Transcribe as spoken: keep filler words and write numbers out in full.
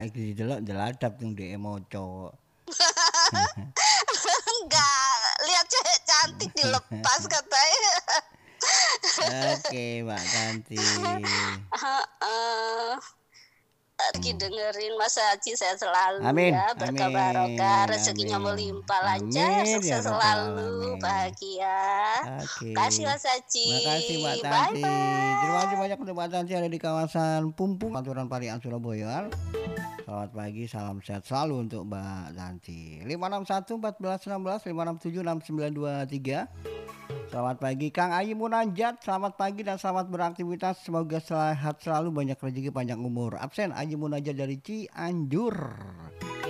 Iki delok jeladap tung dhek maca. Enggak, lihat cewek cantik dilepas katanya. Oke, Mbak Tanti. Heeh. Lagi dengerin Mas Haji saya selalu Amin, ya, berkah amin, barokah, rezekinya amin. melimpah lancar, Amin ya sukses rabbal selalu, alamin. bahagia. Oke. Kasih Mas Haji. Makasih Mbak Bye Tanti. Terima kasih bye. banyak untuk Mbak Tanti ada di kawasan Pumpung, Panturan Pariaman Surabaya. Selamat pagi, salam sehat selalu untuk Mbak Tanti. lima enam satu empat belas enam belas lima enam tujuh enam sembilan dua tiga. Selamat pagi Kang Ayi Munajat, selamat pagi dan selamat beraktivitas. Semoga sehat selalu, banyak rezeki, panjang umur. Absen Ayi Munajat dari Cianjur.